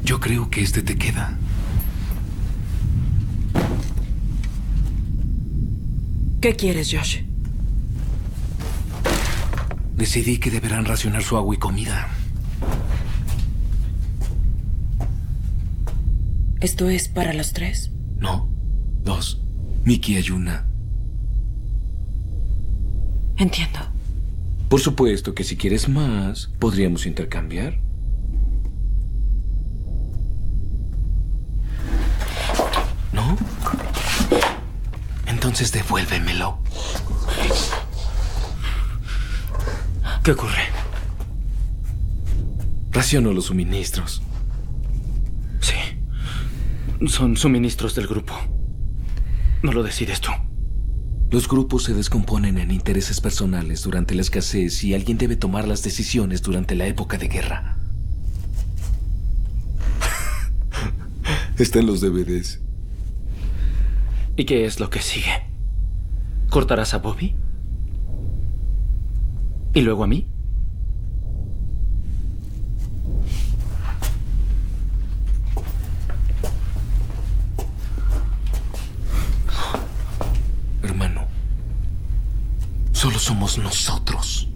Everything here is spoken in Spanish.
Yo creo que este te queda. ¿Qué quieres, Josh? Decidí que deberán racionar su agua y comida. ¿Esto es para los tres? No, 2. Mickey y Yuna. Entiendo. Por supuesto que si quieres más, podríamos intercambiar. ¿No? Entonces devuélvemelo. ¿Qué ocurre? Raciono los suministros. Sí. Son suministros del grupo. No lo decides tú. Los grupos se descomponen en intereses personales durante la escasez y alguien debe tomar las decisiones durante la época de guerra. Está en los DVDs. ¿Y qué es lo que sigue? ¿Cortarás a Bobby? ¿Y luego a mí? Hermano, solo somos nosotros.